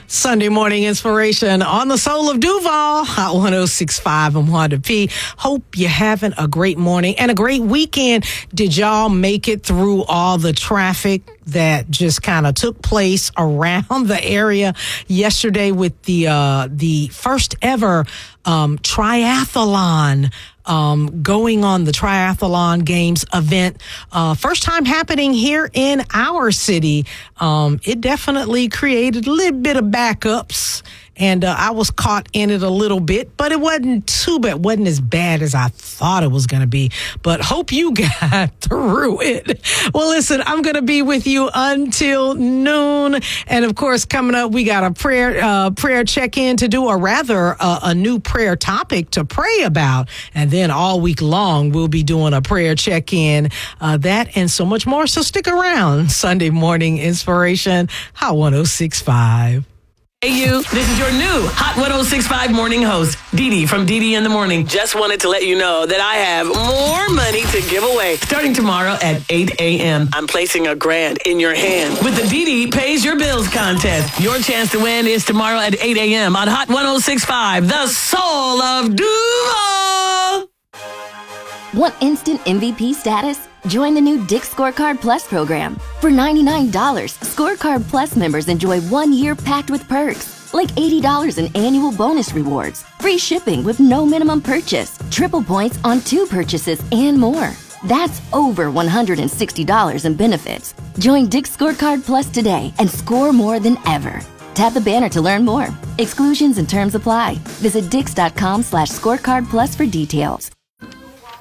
Sunday morning inspiration on the Soul of Duval, Hot 106.5. I'm Wanda P. Hope you're having a great morning and a great weekend. Did y'all make it through all the traffic that just kind of took place around the area yesterday with the first ever triathlon going on, the Triathlon Games event. First time happening here in our city. It definitely created a little bit of backups. And I was caught in it a little bit, but it wasn't too bad. It wasn't as bad as I thought it was going to be. But hope you got through it. Well, listen, I'm going to be with you until noon. And of course, coming up, we got a prayer check-in to do, or rather a new prayer topic to pray about. And then all week long, we'll be doing a prayer check-in, that and so much more. So stick around. Sunday morning inspiration, Hot 106.5. Hey you, this is your new Hot 106.5 morning host, Dee Dee from Dee Dee in the Morning. Just wanted to let you know that I have more money to give away starting tomorrow at 8 a.m. I'm placing $1,000 in your hand with the Dee Dee Pays Your Bills contest. Your chance to win is tomorrow at 8 a.m. on Hot 106.5, the Soul of Duval. Want instant MVP status? Join the new Dick's Scorecard Plus program. For $99, Scorecard Plus members enjoy 1 year packed with perks, like $80 in annual bonus rewards, free shipping with no minimum purchase, triple points on 2 purchases, and more. That's over $160 in benefits. Join Dick's Scorecard Plus today and score more than ever. Tap the banner to learn more. Exclusions and terms apply. Visit dix.com/scorecard plus for details.